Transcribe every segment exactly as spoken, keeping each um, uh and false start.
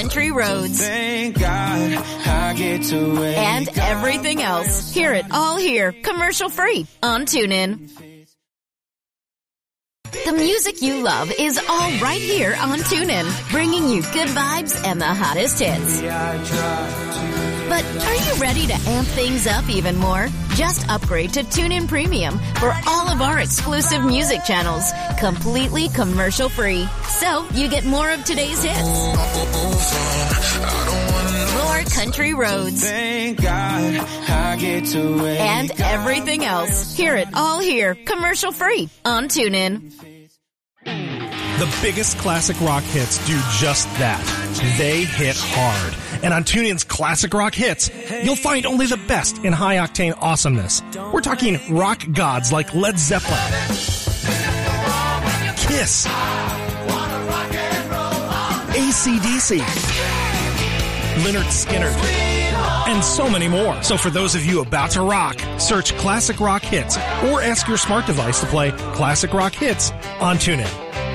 country roads, Thank God I get to wake and up. everything else. Hear it all here, commercial free on TuneIn. The music you love is all right here on TuneIn, bringing you good vibes and the hottest hits. But are you ready to amp things up even more? Just upgrade to TuneIn Premium for all of our exclusive music channels, completely commercial free. So you get more of today's hits, more country roads, Thank God I get to wake and up. everything else. Hear it all here, commercial free on TuneIn. The biggest classic rock hits do just that. They hit hard. And on TuneIn's Classic Rock Hits, you'll find only the best in high-octane awesomeness. We're talking rock gods like Led Zeppelin, Kiss, A C D C, Lynyrd Skynyrd, and so many more. So for those of you about to rock, search Classic Rock Hits or ask your smart device to play Classic Rock Hits on TuneIn.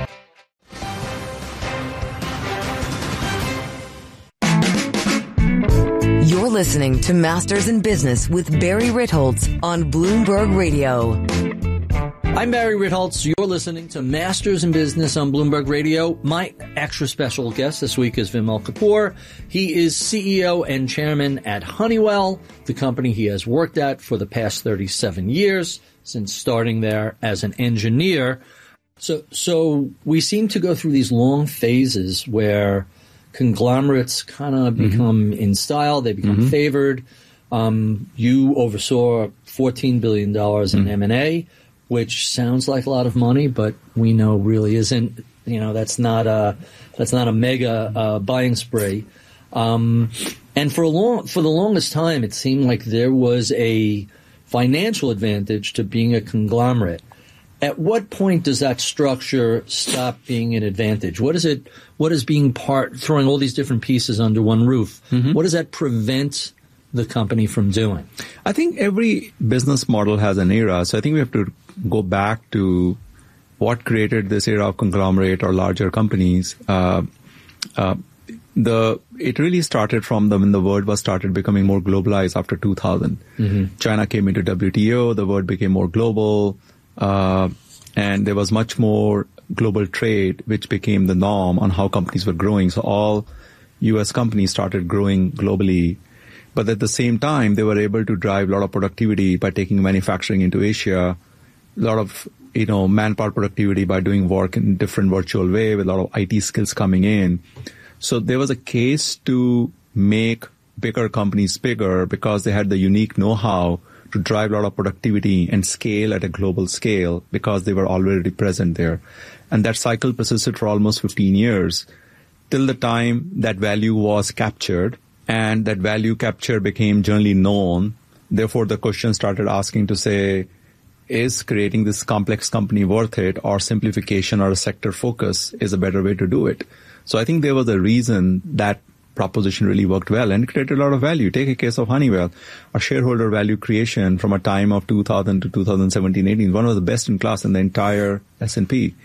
You're listening to Masters in Business with Barry Ritholtz on Bloomberg Radio. I'm Barry Ritholtz. You're listening to Masters in Business on Bloomberg Radio. My extra special guest this week is Vimal Kapur. He is C E O and chairman at Honeywell, the company he has worked at for the past thirty-seven years, since starting there as an engineer. So, so we seem to go through these long phases where conglomerates kind of become mm-hmm. in style. They become mm-hmm. favored. Um, you oversaw fourteen billion dollars in mm-hmm. M and A, which sounds like a lot of money, but we know really isn't. You know, that's not a that's not a mega uh, buying spree. Um, and for a long for the longest time, it seemed like there was a financial advantage to being a conglomerate. At what point does that structure stop being an advantage? What is it? What is being part, throwing all these different pieces under one roof? Mm-hmm. What does that prevent the company from doing? I think every business model has an era. So I think we have to go back to what created this era of conglomerate or larger companies. Uh, uh, the it really started from the when the world was started becoming more globalized after two thousand. Mm-hmm. China came into W T O. The world became more global. Uh, and there was much more global trade, which became the norm on how companies were growing. So all U S companies started growing globally. But at the same time, they were able to drive a lot of productivity by taking manufacturing into Asia, a lot of, you know, manpower productivity by doing work in different virtual way with a lot of I T skills coming in. So there was a case to make bigger companies bigger because they had the unique know-how to drive a lot of productivity and scale at a global scale because they were already present there. And that cycle persisted for almost fifteen years till the time that value was captured and that value capture became generally known. Therefore, the question started asking to say, is creating this complex company worth it, or simplification or a sector focus is a better way to do it? So I think there was a reason that proposition really worked well and created a lot of value. Take a case of Honeywell. Our shareholder value creation from a time of two thousand to two thousand seventeen eighteen, one of the best in class in the entire S and P.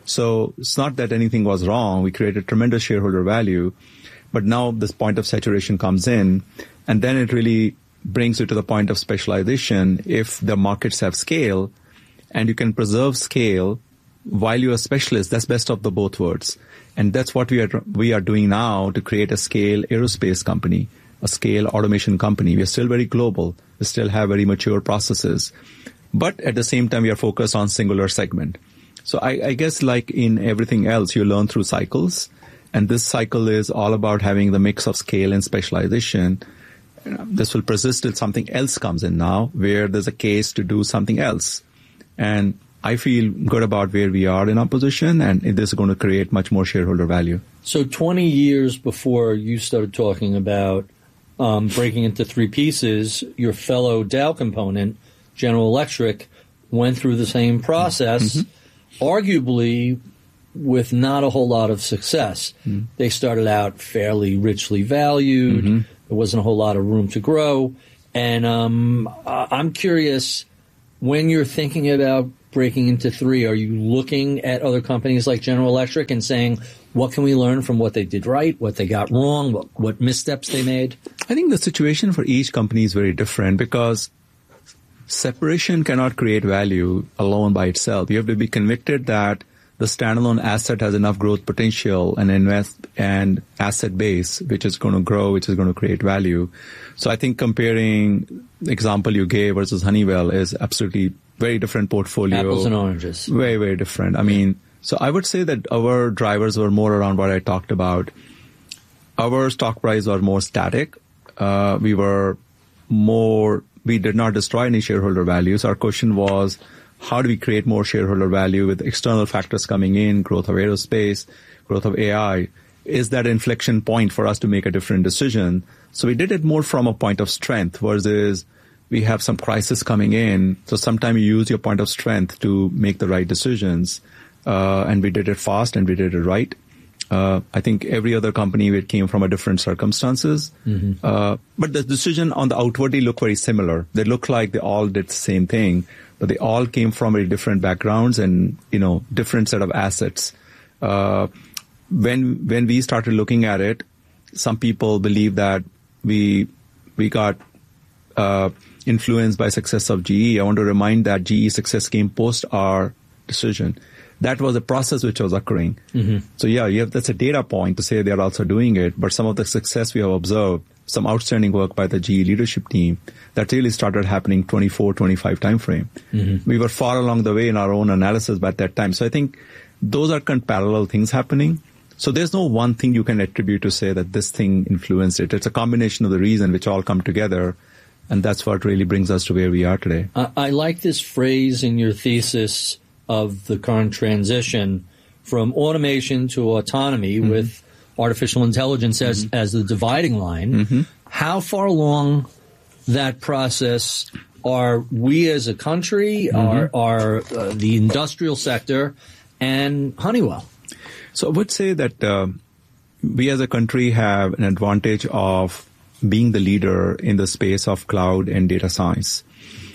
So it's not that anything was wrong. We created tremendous shareholder value. But now this point of saturation comes in, and then it really brings you to the point of specialization. If the markets have scale and you can preserve scale while you're a specialist, that's best of the both worlds. And that's what we are we are doing now to create a scale aerospace company, a scale automation company. We are still very global. We still have very mature processes. But at the same time, we are focused on singular segment. So I, I guess like in everything else, you learn through cycles. And this cycle is all about having the mix of scale and specialization. This will persist till something else comes in now, where there's a case to do something else. And I feel good about where we are in our position, and this is going to create much more shareholder value. So twenty years before you started talking about um, breaking into three pieces, your fellow Dow component, General Electric, went through the same process, mm-hmm. arguably with not a whole lot of success. Mm-hmm. They started out fairly richly valued. Mm-hmm. There wasn't a whole lot of room to grow. And um, I'm curious, when you're thinking about breaking into three, are you looking at other companies like General Electric and saying, what can we learn from what they did right, what they got wrong, what, what missteps they made? I think the situation for each company is very different because separation cannot create value alone by itself. You have to be convicted that the standalone asset has enough growth potential and invest and asset base, which is going to grow, which is going to create value. So I think comparing the example you gave versus Honeywell is absolutely very different portfolio. Apples and oranges. Very, very different. I mean, so I would say that our drivers were more around what I talked about. Our stock price was more static. Uh, we were more, we did not destroy any shareholder value. So our question was, how do we create more shareholder value with external factors coming in, growth of aerospace, growth of A I? Is that inflection point for us to make a different decision? So we did it more from a point of strength versus we have some crisis coming in. So sometimes you use your point of strength to make the right decisions. Uh, and we did it fast and we did it right. Uh, I think every other company, it came from a different circumstances. Mm-hmm. Uh, but the decision on the outwardly look very similar. They look like they all did the same thing, but they all came from very different backgrounds and, you know, different set of assets. Uh, when, when we started looking at it, some people believe that we, we got, uh, influenced by success of G E. I want to remind that G E success came post our decision. That was a process which was occurring. Mm-hmm. So yeah, you have, that's a data point to say they're also doing it. But some of the success we have observed, some outstanding work by the G E leadership team, that really started happening twenty-four, twenty-five timeframe. Mm-hmm. We were far along the way in our own analysis by that time. So I think those are kind of parallel things happening. So there's no one thing you can attribute to say that this thing influenced it. It's a combination of the reason which all come together. And that's what really brings us to where we are today. I, I like this phrase in your thesis of the current transition from automation to autonomy mm-hmm. with artificial intelligence as, mm-hmm. as the dividing line. Mm-hmm. How far along that process are we as a country, mm-hmm. are, are uh, the industrial sector, and Honeywell? So I would say that uh, we as a country have an advantage of being the leader in the space of cloud and data science.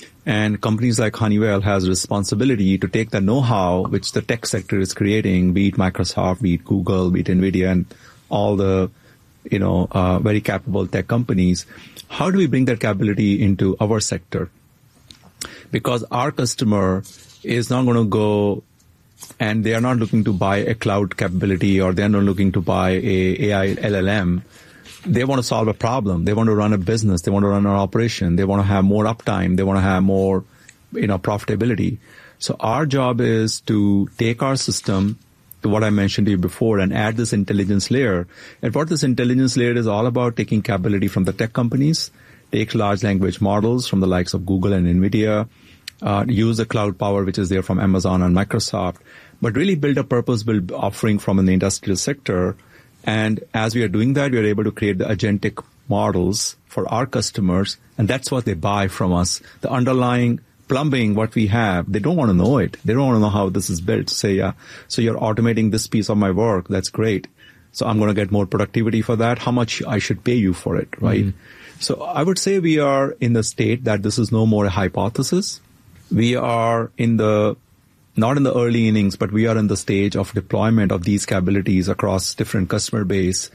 And companies like Honeywell has responsibility to take the know-how which the tech sector is creating, be it Microsoft, be it Google, be it NVIDIA, and all the, you know, uh, very capable tech companies. How do we bring that capability into our sector? Because our customer is not going to go and they are not looking to buy a cloud capability or they're not looking to buy a A I L L M. They want to solve a problem. They want to run a business. They want to run an operation. They want to have more uptime. They want to have more, you know, profitability. So our job is to take our system to what I mentioned to you before and add this intelligence layer. And what this intelligence layer is all about, taking capability from the tech companies, take large language models from the likes of Google and NVIDIA, uh, use the cloud power which is there from Amazon and Microsoft, but really build a purpose-built offering from the industrial sector. And as we are doing that, we are able to create the agentic models for our customers, and that's what they buy from us. The underlying plumbing, what we have, they don't want to know it. They don't want to know how this is built. Say, yeah, so you're automating this piece of my work. That's great. So I'm going to get more productivity for that. How much I should pay you for it, right? Mm-hmm. So I would say we are in the state that this is no more a hypothesis. We are in the not in the early innings, but we are in the stage of deployment of these capabilities across different customer base.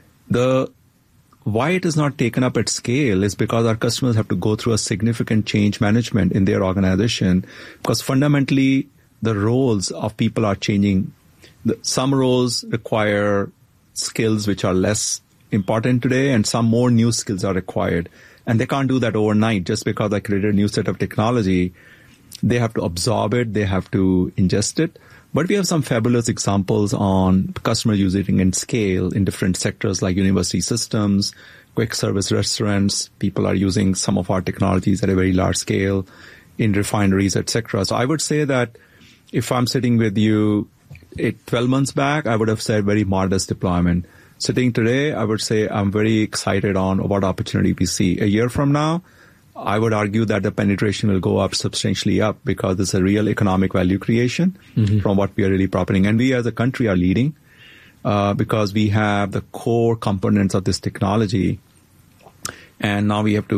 The why it is not taken up at scale is because our customers have to go through a significant change management in their organization, because fundamentally the roles of people are changing. Some roles require skills which are less important today, and some more new skills are required. And they can't do that overnight just because I created a new set of technology. They have to absorb it. They have to ingest it. But we have some fabulous examples on customer using in scale in different sectors like university systems, quick service restaurants. People are using some of our technologies at a very large scale in refineries, et cetera. So I would say that if I'm sitting with you it, twelve months back, I would have said very modest deployment. Sitting today, I would say I'm very excited on what opportunity we see. A year from now, I would argue that the penetration will go up substantially up because it's a real economic value creation mm-hmm. from what we are really profiting. And we as a country are leading uh, because we have the core components of this technology. And now we have to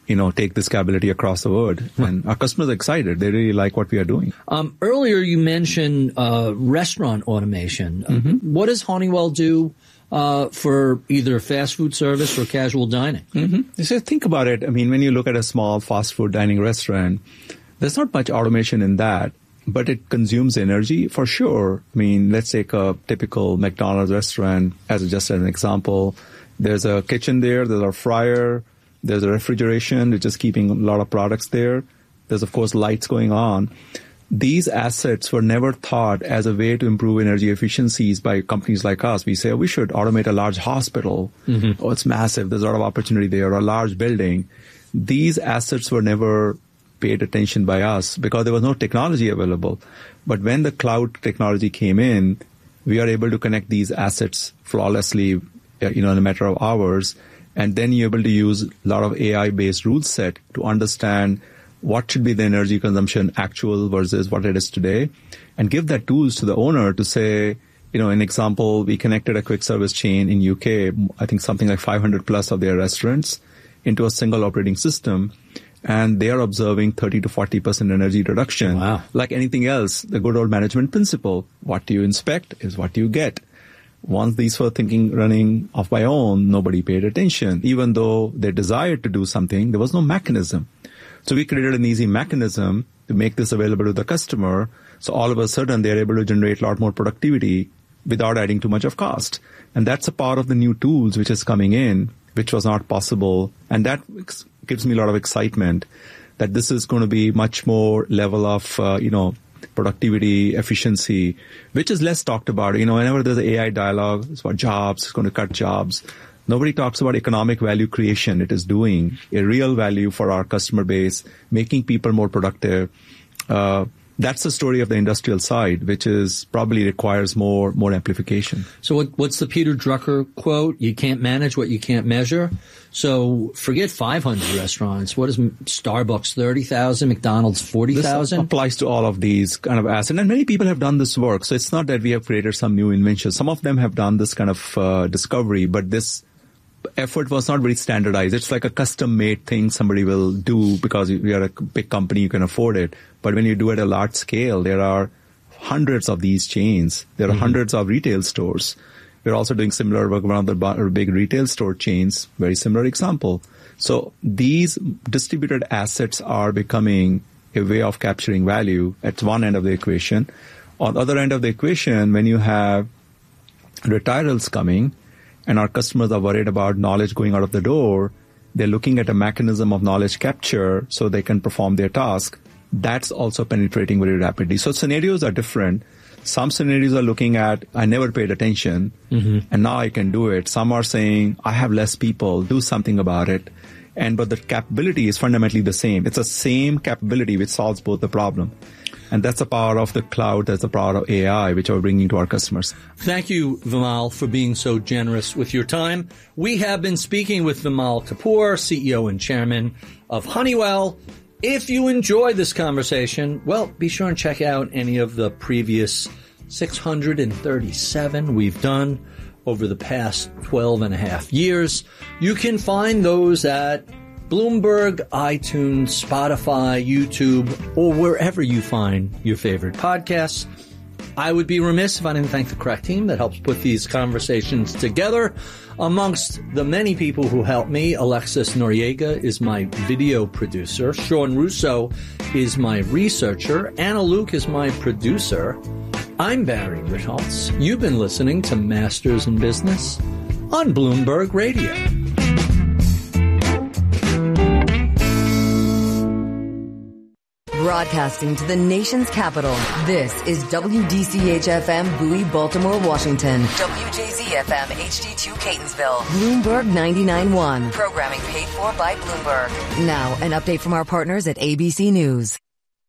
you know, take this capability across the world. And our customers are excited. They really like what we are doing. Um, earlier you mentioned uh, restaurant automation. Mm-hmm. What does Honeywell do uh, for either fast food service or casual dining? Mm-hmm. So think about it. I mean, when you look at a small fast food dining restaurant, there's not much automation in that, but it consumes energy for sure. I mean, let's take a typical McDonald's restaurant as just an example. There's a kitchen there. There's a fryer. There's a refrigeration. It's just keeping a lot of products there. There's, of course, lights going on. These assets were never thought as a way to improve energy efficiencies by companies like us. We say, oh, we should automate a large hospital. Mm-hmm. Oh, it's massive. There's a lot of opportunity there. Or a large building. These assets were never paid attention by us because there was no technology available. But when the cloud technology came in, we are able to connect these assets flawlessly, you know, in a matter of hours. And then you're able to use a lot of A I-based rule set to understand what should be the energy consumption actual versus what it is today, and give that tools to the owner to say, you know, an example, we connected a quick service chain in U K, I think something like five hundred plus of their restaurants, into a single operating system, and they are observing thirty to forty percent energy reduction. Wow. Like anything else, the good old management principle, what you inspect is what you get. Once these were thinking running off by own, nobody paid attention. Even though they desired to do something, there was no mechanism. So we created an easy mechanism to make this available to the customer. So all of a sudden, they're able to generate a lot more productivity without adding too much of cost. And that's a part of the new tools which is coming in, which was not possible. And that gives me a lot of excitement that this is going to be much more level of, uh, you know, productivity, efficiency, which is less talked about. You know, whenever there's an A I dialogue, it's about jobs, it's going to cut jobs. Nobody talks about economic value creation. It is doing a real value for our customer base, making people more productive. Uh, that's the story of the industrial side, which is probably requires more more amplification. So what, what's the Peter Drucker quote? You can't manage what you can't measure. So forget five hundred restaurants. What is Starbucks, thirty thousand, McDonald's, forty thousand? This applies to all of these kind of assets. And many people have done this work. So it's not that we have created some new invention. Some of them have done this kind of uh, discovery, but this effort was not very standardized. It's like a custom-made thing somebody will do because we are a big company, you can afford it. But when you do it at a large scale, there are hundreds of these chains. There are mm-hmm. hundreds of retail stores. We're also doing similar work around the big retail store chains, very similar example. So these distributed assets are becoming a way of capturing value at one end of the equation. On the other end of the equation, when you have retirals coming, and our customers are worried about knowledge going out of the door, they're looking at a mechanism of knowledge capture so they can perform their task. That's also penetrating very rapidly. So scenarios are different. Some scenarios are looking at, I never paid attention, mm-hmm. and now I can do it. Some are saying, I have less people, do something about it. And but the capability is fundamentally the same. It's the same capability which solves both the problem. And that's the power of the cloud. That's the power of A I, which we're bringing to our customers. Thank you, Vimal, for being so generous with your time. We have been speaking with Vimal Kapur, C E O and Chairman of Honeywell. If you enjoyed this conversation, well, be sure and check out any of the previous six hundred thirty-seven we've done over the past twelve and a half years. You can find those at Bloomberg, iTunes, Spotify, YouTube, or wherever you find your favorite podcasts. I would be remiss if I didn't thank the correct team that helps put these conversations together. Amongst the many people who help me, Alexis Noriega is my video producer. Sean Russo is my researcher. Anna Luke is my producer. I'm Barry Ritholtz. You've been listening to Masters in Business on Bloomberg Radio. Broadcasting to the nation's capital, this is W D C H F M Bowie, Baltimore, Washington. W J Z F M H D two Catonsville. Bloomberg ninety-nine point one. Programming paid for by Bloomberg. Now, an update from our partners at A B C News.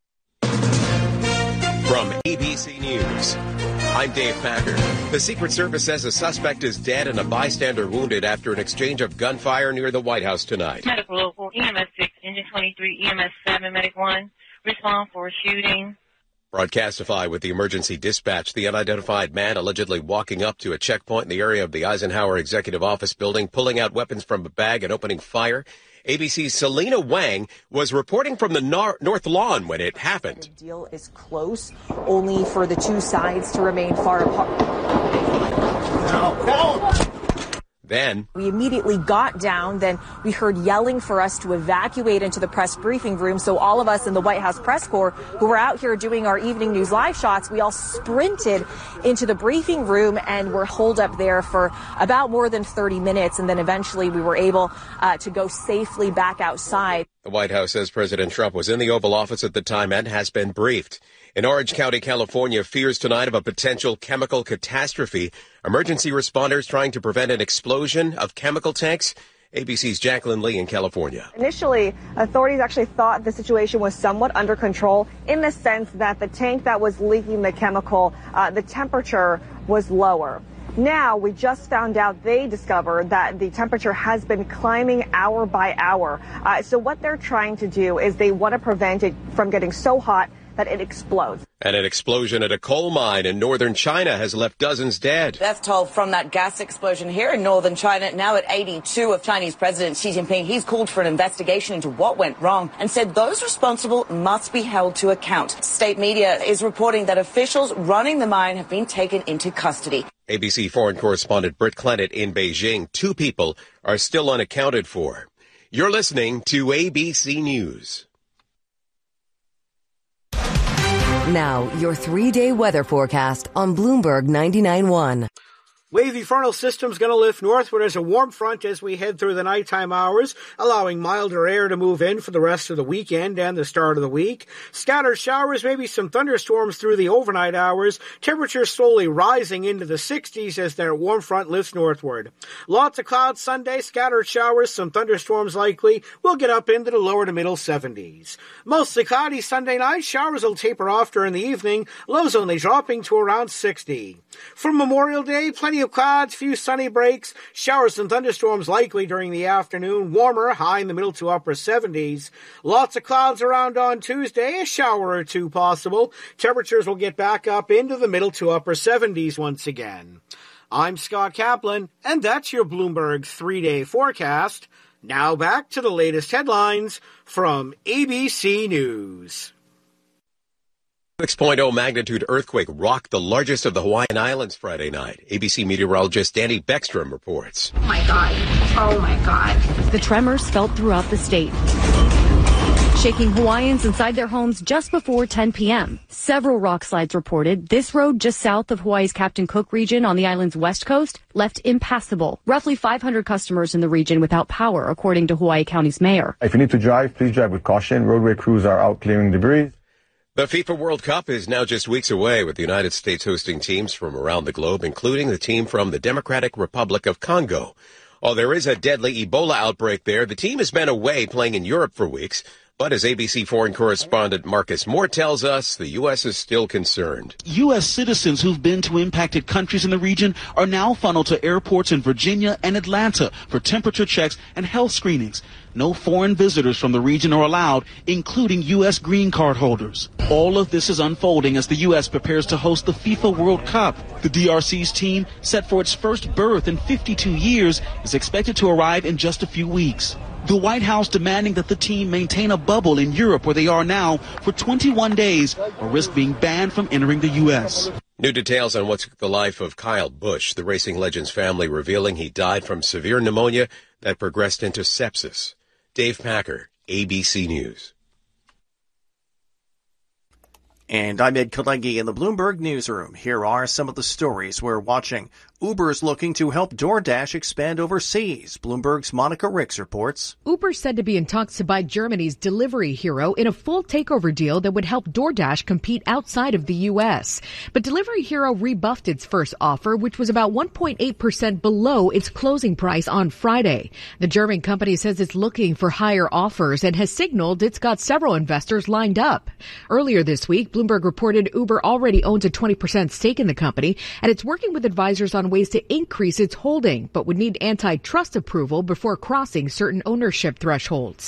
From A B C News, I'm Dave Packard. The Secret Service says a suspect is dead and a bystander wounded after an exchange of gunfire near the White House tonight. Medical Local, E M S six, Engine twenty-three, E M S seven, Medic one. Respond for a shooting Broadcastify with the emergency dispatch. The unidentified man allegedly walking up to a checkpoint in the area of the Eisenhower Executive Office building, pulling out weapons from a bag and opening fire. A B C's Selena Wang was reporting from the nor- North Lawn when it happened. The deal is close, only for the two sides to remain far apart. No, no. Then we immediately got down. Then we heard yelling for us to evacuate into the press briefing room. So all of us in the White House press corps who were out here doing our evening news live shots, we all sprinted into the briefing room and were holed up there for about more than thirty minutes. And then eventually we were able uh, to go safely back outside. The White House says President Trump was in the Oval Office at the time and has been briefed. In Orange County, California, fears tonight of a potential chemical catastrophe. Emergency responders trying to prevent an explosion of chemical tanks. A B C's Jacqueline Lee in California. Initially, authorities actually thought the situation was somewhat under control in the sense that the tank that was leaking the chemical, uh, the temperature was lower. Now, we just found out they discovered that the temperature has been climbing hour by hour. Uh, so what they're trying to do is they want to prevent it from getting so hot that it explodes. And an explosion at a coal mine in northern China has left dozens dead. Death toll from that gas explosion here in northern China, now at eighty-two, of Chinese President Xi Jinping. He's called for an investigation into what went wrong and said those responsible must be held to account. State media is reporting that officials running the mine have been taken into custody. A B C foreign correspondent Britt Clennett in Beijing. Two people are still unaccounted for. You're listening to A B C News. Now, your three-day weather forecast on Bloomberg ninety-nine point one. Wavy frontal system's going to lift northward as a warm front as we head through the nighttime hours, allowing milder air to move in for the rest of the weekend and the start of the week. Scattered showers, maybe some thunderstorms through the overnight hours. Temperatures slowly rising into the sixties as their warm front lifts northward. Lots of clouds Sunday, scattered showers, some thunderstorms likely. We'll get up into the lower to middle seventies. Mostly cloudy Sunday night. Showers will taper off during the evening. Lows only dropping to around sixty. For Memorial Day, plenty of clouds, few sunny breaks, showers and thunderstorms likely during the afternoon, warmer, high in the middle to upper seventies. Lots of clouds around on Tuesday, a shower or two possible. Temperatures will get back up into the middle to upper seventies once again. I'm Scott Kaplan, and that's your Bloomberg three-day forecast. Now back to the latest headlines from A B C News. six point oh magnitude earthquake rocked the largest of the Hawaiian Islands Friday night. A B C meteorologist Danny Beckstrom reports. Oh my God. Oh my God. The tremors felt throughout the state, shaking Hawaiians inside their homes just before ten p.m. Several rock slides reported. This road just south of Hawaii's Captain Cook region on the island's west coast left impassable. Roughly five hundred customers in the region without power, according to Hawaii County's mayor. If you need to drive, please drive with caution. Roadway crews are out clearing debris. The FIFA World Cup is now just weeks away, with the United States hosting teams from around the globe, including the team from the Democratic Republic of Congo. While there is a deadly Ebola outbreak there, the team has been away playing in Europe for weeks. But as A B C foreign correspondent Marcus Moore tells us, the U S is still concerned. U S citizens who've been to impacted countries in the region are now funneled to airports in Virginia and Atlanta for temperature checks and health screenings. No foreign visitors from the region are allowed, including U S green card holders. All of this is unfolding as the U S prepares to host the FIFA World Cup. The D R C's team, set for its first berth in fifty-two years, is expected to arrive in just a few weeks. The White House demanding that the team maintain a bubble in Europe where they are now for twenty-one days or risk being banned from entering the U S. New details on what took the life of Kyle Busch, the racing legend's family revealing he died from severe pneumonia that progressed into sepsis. Dave Packer, A B C News. And I'm Ed Kalengi in the Bloomberg Newsroom. Here are some of the stories we're watching. Uber's looking to help DoorDash expand overseas. Bloomberg's Monica Ricks reports. Uber's said to be in talks to buy Germany's Delivery Hero in a full takeover deal that would help DoorDash compete outside of the U S. But Delivery Hero rebuffed its first offer, which was about one point eight percent below its closing price on Friday. The German company says it's looking for higher offers and has signaled it's got several investors lined up. Earlier this week, Bloomberg reported Uber already owns a twenty percent stake in the company, and it's working with advisors on ways to increase its holding, but would need antitrust approval before crossing certain ownership thresholds.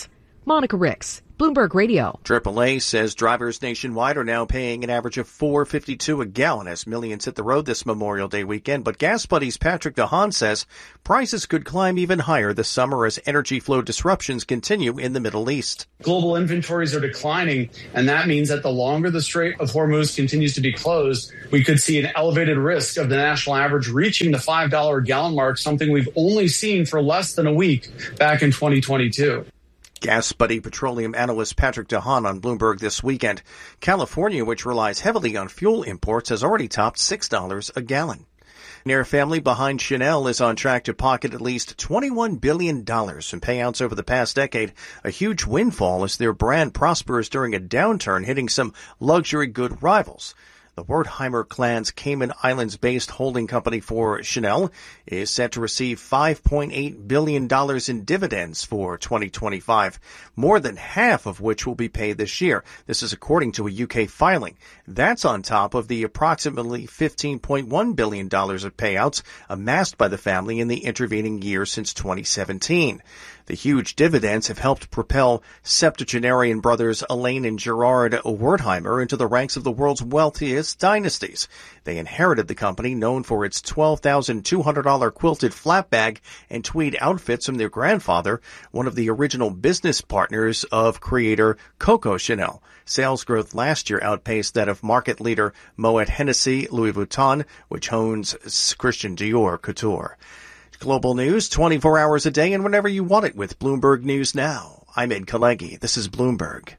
Monica Ricks, Bloomberg Radio. triple A says drivers nationwide are now paying an average of four dollars and fifty-two cents a gallon as millions hit the road this Memorial Day weekend. But Gas Buddy's Patrick DeHaan says prices could climb even higher this summer as energy flow disruptions continue in the Middle East. Global inventories are declining, and that means that the longer the Strait of Hormuz continues to be closed, we could see an elevated risk of the national average reaching the five dollars a gallon mark, something we've only seen for less than a week back in twenty twenty-two. Gas Buddy petroleum analyst Patrick DeHaan on Bloomberg this weekend. California, which relies heavily on fuel imports, has already topped six dollars a gallon. Nair family behind Chanel is on track to pocket at least twenty-one billion dollars in payouts over the past decade, a huge windfall as their brand prospers during a downturn hitting some luxury good rivals. The Wertheimer clan's Cayman Islands-based holding company for Chanel is set to receive five point eight billion dollars in dividends for twenty twenty-five, more than half of which will be paid this year. This is according to a U K filing. That's on top of the approximately fifteen point one billion dollars of payouts amassed by the family in the intervening year since twenty seventeen. The huge dividends have helped propel septuagenarian brothers Elaine and Gerard Wertheimer into the ranks of the world's wealthiest dynasties. They inherited the company, known for its twelve thousand two hundred dollars quilted flat bag and tweed outfits, from their grandfather, one of the original business partners of creator Coco Chanel. Sales growth last year outpaced that of market leader Moet Hennessy Louis Vuitton, which owns Christian Dior Couture. Global news twenty-four hours a day and whenever you want it with Bloomberg News Now. I'm Ed Kalegi. This is Bloomberg.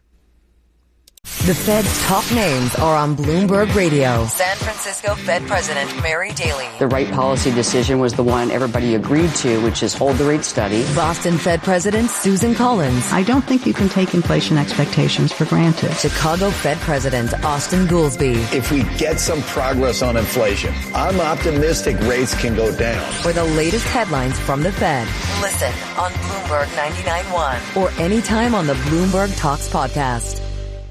The Fed's top names are on Bloomberg Radio. San Francisco Fed President Mary Daly. The right policy decision was the one everybody agreed to, which is hold the rate steady. Boston Fed President Susan Collins. I don't think you can take inflation expectations for granted. Chicago Fed President Austin Goolsbee. If we get some progress on inflation, I'm optimistic rates can go down. For the latest headlines from the Fed, listen on Bloomberg ninety-nine point one or anytime on the Bloomberg Talks podcast.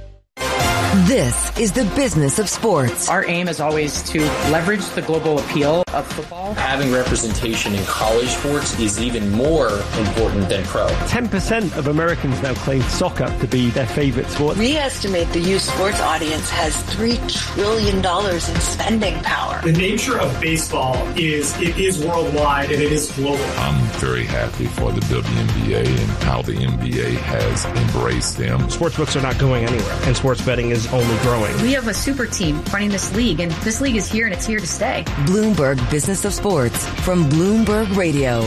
This is the business of sports. Our aim is always to leverage the global appeal of football. Having representation in college sports is even more important than pro. ten percent of Americans now claim soccer to be their favorite sport. We estimate the youth sports audience has three trillion dollars in spending power. The nature of baseball is it is worldwide and it is global. I'm very happy for the W N B A and how the N B A has embraced them. Sportsbooks are not going anywhere, and sports betting is only growing. We have a super team running this league, and this league is here and it's here to stay. Bloomberg Business of Sports from Bloomberg Radio.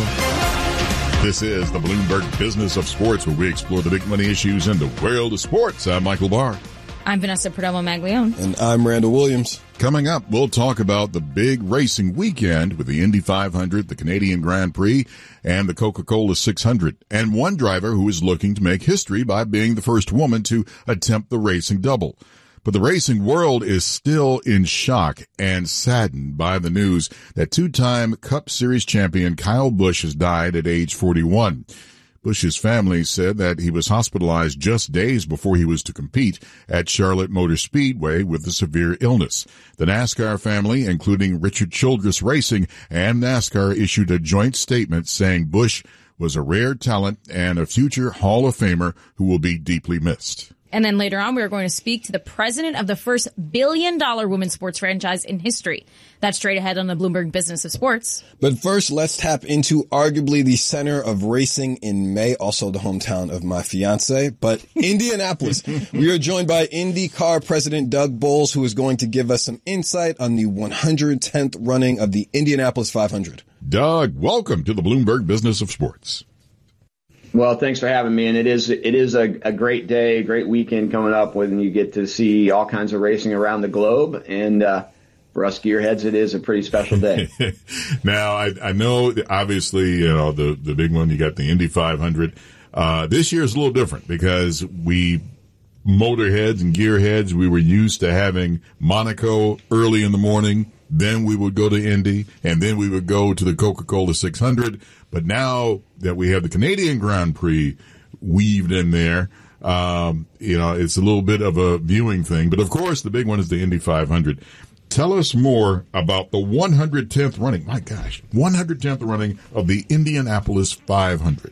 This is the Bloomberg Business of Sports, where we explore the big money issues in the world of sports. I'm Michael Barr. I'm Vanessa Perdomo-Maglione. And I'm Randall Williams. Coming up, we'll talk about the big racing weekend with the Indy five hundred, the Canadian Grand Prix, and the Coca-Cola six hundred, and one driver who is looking to make history by being the first woman to attempt the racing double. But the racing world is still in shock and saddened by the news that two-time Cup Series champion Kyle Busch has died at age forty-one. Busch's family said that he was hospitalized just days before he was to compete at Charlotte Motor Speedway with a severe illness. The NASCAR family, including Richard Childress Racing and NASCAR, issued a joint statement saying Busch was a rare talent and a future Hall of Famer who will be deeply missed. And then later on, we are going to speak to the president of the first billion-dollar women's sports franchise in history. That's straight ahead on the Bloomberg Business of Sports. But first, let's tap into arguably the center of racing in May, also the hometown of my fiance, but Indianapolis. We are joined by IndyCar President Doug Boles, who is going to give us some insight on the one hundred tenth running of the Indianapolis five hundred. Doug, welcome to the Bloomberg Business of Sports. Well, thanks for having me. And it is it is a, a great day, a great weekend coming up when you get to see all kinds of racing around the globe. And uh, for us gearheads, it is a pretty special day. Now, I, I know, obviously, you know, the, the big one, you got the Indy five hundred. Uh, this year is a little different because we motorheads and gearheads, we were used to having Monaco early in the morning. Then we would go to Indy, and then we would go to the Coca-Cola six hundred. But now that we have the Canadian Grand Prix weaved in there, um, you know, it's a little bit of a viewing thing. But, of course, the big one is the Indy five hundred. Tell us more about the one hundred tenth running. My gosh, one hundred tenth running of the Indianapolis five hundred.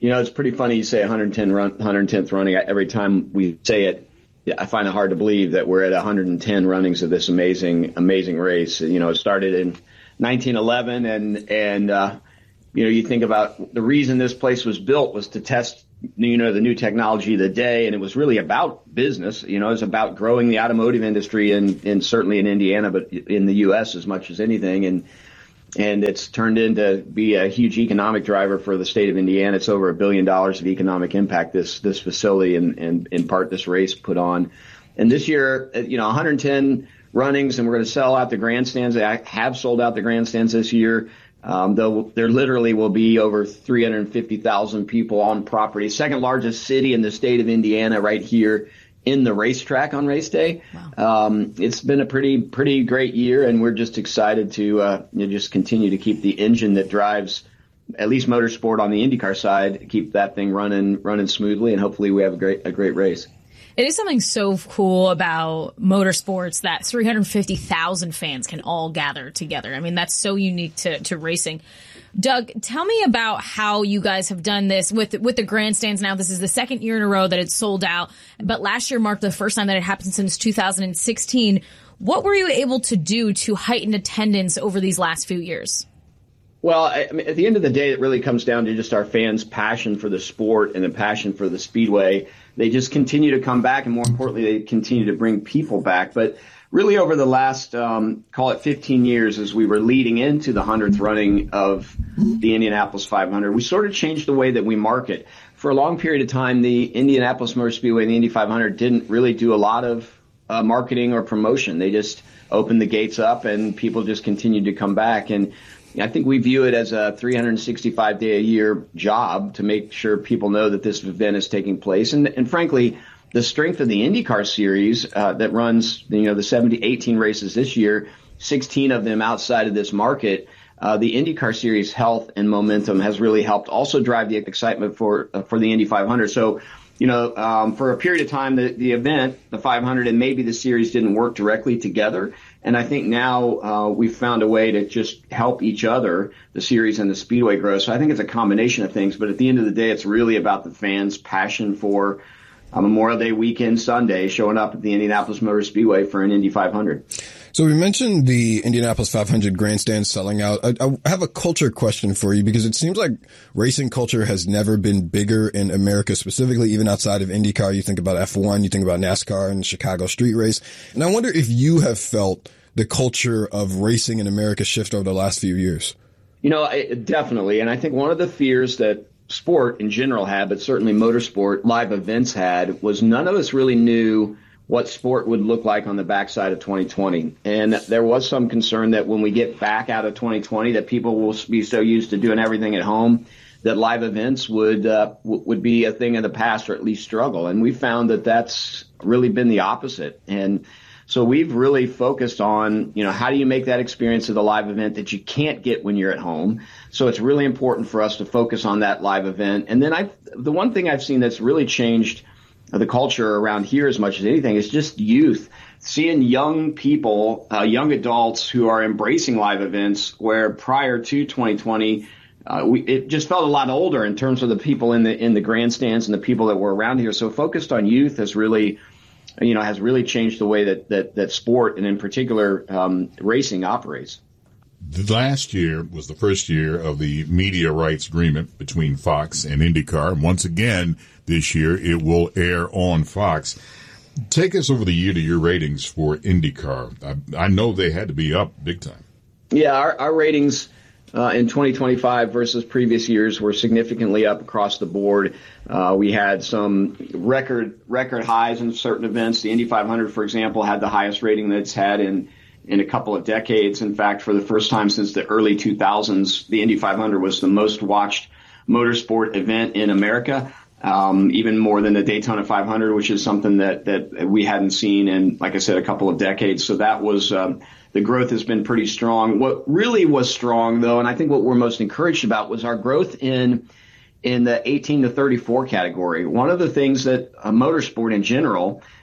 You know, it's pretty funny you say one hundred ten run, one hundred tenth running. Every time we say it, I find it hard to believe that we're at one hundred ten runnings of this amazing, amazing race. You know, it started in nineteen eleven, and and uh, you know, you think about the reason this place was built was to test, you know, the new technology of the day, and it was really about business. You know, it was about growing the automotive industry, and and certainly in Indiana, but in the U S as much as anything, and. And it's turned into be a huge economic driver for the state of Indiana. It's over a billion dollars of economic impact this this facility and, and in part this race put on. And this year, you know, one hundred ten runnings, and we're going to sell out the grandstands. They have sold out the grandstands this year. Um, though there literally will be over three hundred fifty thousand people on property. Second largest city in the state of Indiana, right here in the racetrack on race day. Wow. Um, it's been a pretty, pretty great year, and we're just excited to uh, you know, just continue to keep the engine that drives at least motorsport on the IndyCar side, keep that thing running, running smoothly, and hopefully we have a great, a great race. It is something so cool about motorsports that three hundred fifty thousand fans can all gather together. I mean, that's so unique to, to racing. Doug, tell me about how you guys have done this with with the grandstands. Now, this is the second year in a row that it's sold out, but last year marked the first time that it happened since two thousand sixteen. What were you able to do to heighten attendance over these last few years? Well, I mean, at the end of the day, it really comes down to just our fans' passion for the sport and the passion for the speedway. They just continue to come back, and more importantly, they continue to bring people back. But really over the last, um, call it fifteen years, as we were leading into the hundredth running of the Indianapolis five hundred, we sort of changed the way that we market. For a long period of time, the Indianapolis Motor Speedway and the Indy five hundred didn't really do a lot of uh, marketing or promotion. They just opened the gates up, and people just continued to come back. And I think we view it as a three hundred sixty-five day a year job to make sure people know that this event is taking place. And, and frankly, the strength of the IndyCar series uh, that runs, you know, the seventy, eighteen races this year, sixteen of them outside of this market, uh, the IndyCar series health and momentum has really helped also drive the excitement for uh, for the Indy five hundred. So, you know, um, for a period of time, the, the event, the five hundred, and maybe the series didn't work directly together. And I think now uh, we've found a way to just help each other, the series and the speedway grow. So I think it's a combination of things. But at the end of the day, it's really about the fans' passion for uh, Memorial Day weekend Sunday, showing up at the Indianapolis Motor Speedway for an Indy five hundred. So we mentioned the Indianapolis five hundred grandstand selling out. I, I have a culture question for you, because it seems like racing culture has never been bigger in America, specifically even outside of IndyCar. You think about F one, you think about NASCAR and the Chicago street race. And I wonder if you have felt the culture of racing in America shift over the last few years. You know, I, definitely. And I think one of the fears that sport in general had, but certainly motorsport live events had, was none of us really knew what sport would look like on the backside of twenty twenty. And there was some concern that when we get back out of twenty twenty, that people will be so used to doing everything at home that live events would uh, w- would be a thing of the past, or at least struggle. And we found that that's really been the opposite. And so we've really focused on, you know, how do you make that experience of the live event that you can't get when you're at home? So it's really important for us to focus on that live event. And then I, the one thing I've seen that's really changed the culture around here as much as anything is just youth. Seeing young people, uh, young adults who are embracing live events, where prior to twenty twenty, uh, we, it just felt a lot older in terms of the people in the in the grandstands and the people that were around here. So focused on youth has really, you know, has really changed the way that that, that sport, and in particular um, racing, operates. The last year was the first year of the media rights agreement between Fox and IndyCar. And once again, this year it will air on Fox. Take us over the year-to-year ratings for IndyCar. I, I know they had to be up big time. Yeah, our, our ratings uh, in twenty twenty-five versus previous years were significantly up across the board. Uh, we had some record record highs in certain events. The Indy five hundred, for example, had the highest rating that it's had in in a couple of decades. In fact, for the first time since the early two thousands, the Indy five hundred was the most watched motorsport event in America, um, even more than the Daytona five hundred, which is something that, that we hadn't seen in, like I said, a couple of decades. So that was, um, the growth has been pretty strong. What really was strong, though, and I think what we're most encouraged about, was our growth in in the eighteen to thirty-four category. One of the things that uh, motorsport in general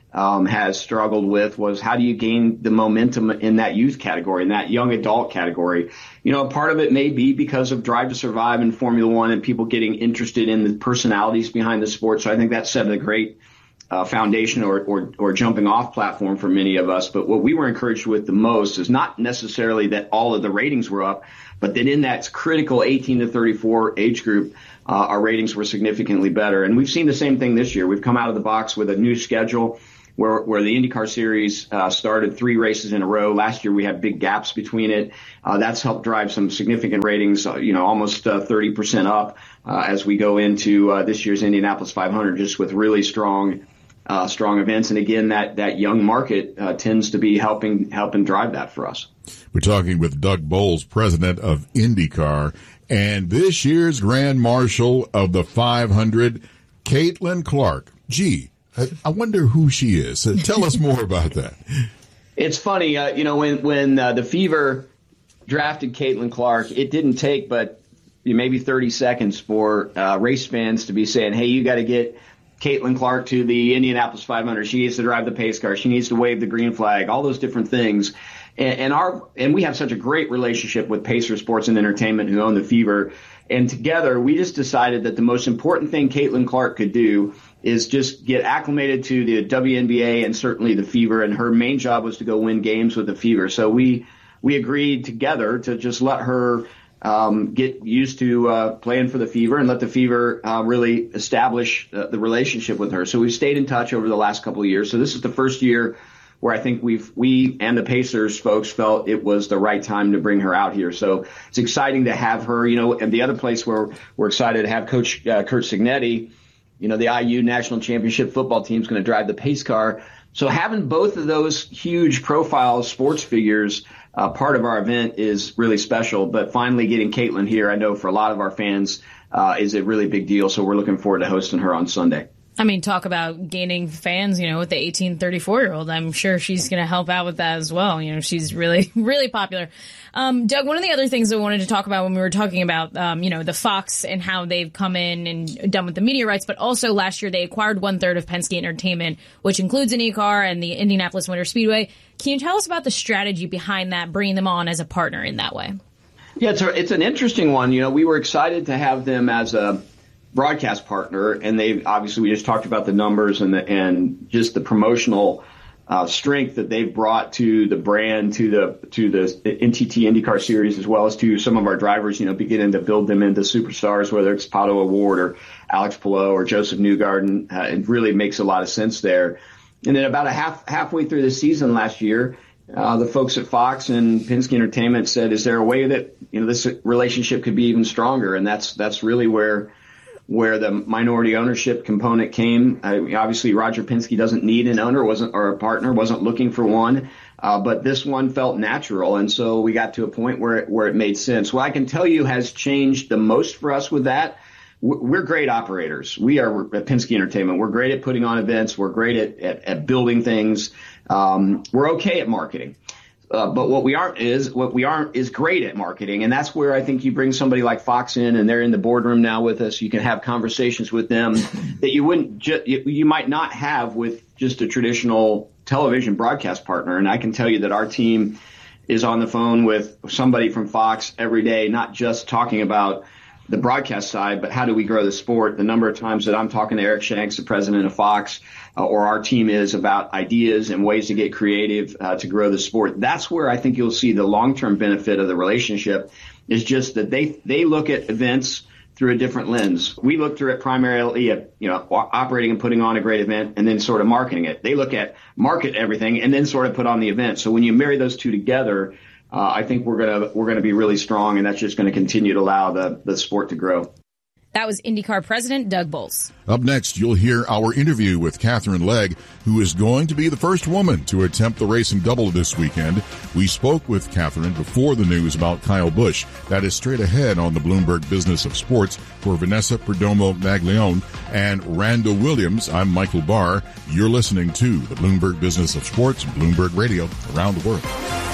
um, has struggled with was how do you gain the momentum in that youth category, in that young adult category? You know, part of it may be because of Drive to Survive in Formula One and people getting interested in the personalities behind the sport. So I think that set a great uh, foundation or, or, or jumping off platform for many of us. But what we were encouraged with the most is not necessarily that all of the ratings were up, but that in that critical eighteen to thirty-four age group, uh, our ratings were significantly better. And we've seen the same thing this year. We've come out of the box with a new schedule where, where the IndyCar Series uh, started three races in a row. Last year we had big gaps between it. Uh, that's helped drive some significant ratings, uh, you know, almost uh, thirty percent up uh, as we go into uh, this year's Indianapolis five hundred, just with really strong Uh, strong events. And again, that, that young market uh, tends to be helping helping drive that for us. We're talking with Doug Boles, president of IndyCar, and this year's Grand Marshal of the five hundred, Caitlin Clark. Gee, I, I wonder who she is. So tell us more about that. It's funny, uh, you know, when, when uh, the Fever drafted Caitlin Clark, it didn't take but maybe thirty seconds for uh, race fans to be saying, hey, you got to get Caitlin Clark to the Indianapolis five hundred. She needs to drive the pace car. She needs to wave the green flag, all those different things. And, and our and we have such a great relationship with Pacer Sports and Entertainment, who own the Fever. And together, we just decided that the most important thing Caitlin Clark could do is just get acclimated to the W N B A and certainly the Fever. And her main job was to go win games with the Fever. So we we agreed together to just let her Um, get used to uh, playing for the Fever and let the Fever uh, really establish uh, the relationship with her. So we've stayed in touch over the last couple of years. So this is the first year where I think we've we and the Pacers folks felt it was the right time to bring her out here. So it's exciting to have her. You know, and the other place where we're excited to have Coach uh, Curt Cignetti. You know, the I U National Championship football team is going to drive the pace car. So having both of those huge profile sports figures Uh, part of our event is really special, but finally getting Caitlin here, I know for a lot of our fans, uh, is a really big deal. So we're looking forward to hosting her on Sunday. I mean, talk about gaining fans, you know, with the eighteen thirty-four year old. I'm sure she's going to help out with that as well. You know, she's really, really popular. Um, Doug, one of the other things I wanted to talk about when we were talking about, um, you know, the Fox and how they've come in and done with the media rights, but also last year they acquired one third of Penske Entertainment, which includes IndyCar and the Indianapolis Motor Speedway. Can you tell us about the strategy behind that, bringing them on as a partner in that way? Yeah, it's, a, it's an interesting one. You know, we were excited to have them as a broadcast partner, and they obviously we just talked about the numbers and the, and just the promotional uh, strength that they've brought to the brand, to the to the N T T IndyCar Series, as well as to some of our drivers. You know, beginning to build them into superstars, whether it's Pato O'Ward or Alex Palou or Joseph Newgarden. Uh, it really makes a lot of sense there. And then about a half halfway through the season last year, uh, the folks at Fox and Penske Entertainment said, "Is there a way that you know this relationship could be even stronger?" And that's that's really where. where the minority ownership component came. Uh, obviously, Roger Penske doesn't need an owner, wasn't or a partner, wasn't looking for one, uh, but this one felt natural, and so we got to a point where it, where it made sense. What I can tell you has changed the most for us with that. We're great operators. We are at Penske Entertainment. We're great at putting on events. We're great at, at, at building things. Um, we're okay at marketing. Uh, but what we aren't is what we aren't is great at marketing. And that's where I think you bring somebody like Fox in, and they're in the boardroom now with us. You can have conversations with them that you wouldn't ju- you, you might not have with just a traditional television broadcast partner. And I can tell you that our team is on the phone with somebody from Fox every day, not just talking about the broadcast side, but how do we grow the sport? The number of times that I'm talking to Eric Shanks, the president of Fox, uh, or our team is about ideas and ways to get creative uh, to grow the sport. That's where I think you'll see the long-term benefit of the relationship, is just that they they look at events through a different lens. We look through it primarily at, you know, operating and putting on a great event and then sort of marketing it. They look at market everything and then sort of put on the event. So when you marry those two together, Uh, I think we're gonna we're gonna be really strong, and that's just going to continue to allow the the sport to grow. That was IndyCar President Doug Boles. Up next, you'll hear our interview with Katherine Legge, who is going to be the first woman to attempt the racing double this weekend. We spoke with Katherine before the news about Kyle Busch. That is straight ahead on the Bloomberg Business of Sports. For Vanessa Perdomo Maglione and Randall Williams, I'm Michael Barr. You're listening to the Bloomberg Business of Sports, Bloomberg Radio, around the world.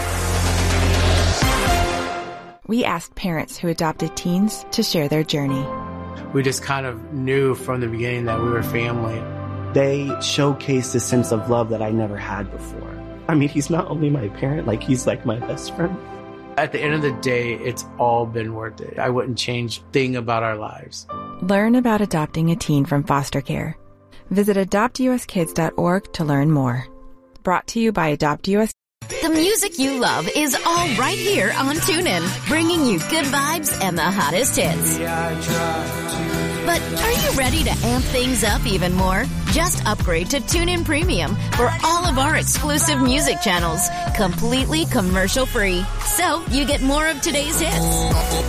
We asked parents who adopted teens to share their journey. We just kind of knew from the beginning that we were family. they showcase this sense of love that I never had before. I mean, he's not only my parent, like he's like my best friend. At the end of the day, it's all been worth it. I wouldn't change a thing about our lives. Learn about adopting a teen from foster care. Visit adopt u s kids dot org to learn more. Brought to you by Adopt U S. The music you love is all right here on TuneIn, bringing you good vibes and the hottest hits. But are you ready to amp things up even more? Just upgrade to TuneIn Premium for all of our exclusive music channels, completely commercial free. So you get more of today's hits,